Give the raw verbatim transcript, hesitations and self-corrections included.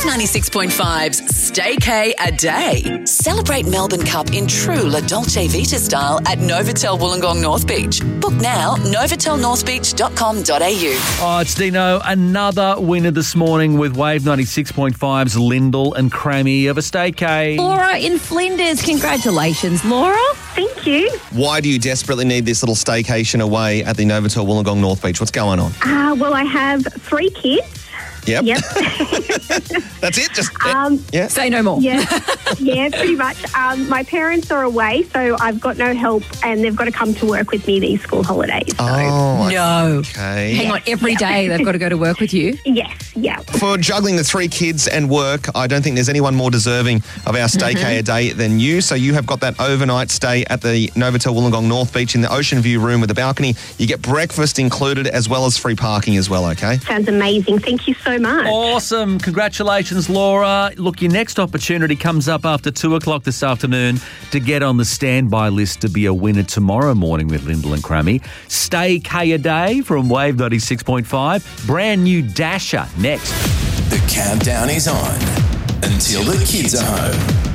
ninety-six point five's Staycay a Day. Celebrate Melbourne Cup in true La Dolce Vita style at Novotel Wollongong North Beach. Book now, novotel north beach dot com dot a u. Oh, it's Dino. Another winner this morning with Wave ninety-six point five's Lyndall and Crammy of a Staycay. Laura in Flinders. Congratulations, Laura. Thank you. Why do you desperately need this little staycation away at the Novotel Wollongong North Beach? What's going on? Uh, well, I have three kids. Yep. Yep. That's it? Just Um, yeah. Say no more. yeah, yeah, pretty much. Um, my parents are away, so I've got no help, and they've got to come to work with me these school holidays. So. Oh, No. okay. Hang on, every day they've got to go to work with you. Yes, yeah. For juggling the three kids and work, I don't think there's anyone more deserving of our staycay Mm-hmm. a day than you. So you have got that overnight stay at the Novotel Wollongong North Beach in the Ocean View room with a balcony. You get breakfast included as well as free parking as well, okay? Sounds amazing. Thank you so much. Awesome. Congratulations, Laura. Look, your next opportunity comes up after two o'clock this afternoon to get on the standby list to be a winner tomorrow morning with Lyndall and Crammy. Staycay a Day from Wave ninety-six point five. Brand new Dasher next. The countdown is on until the kids are home.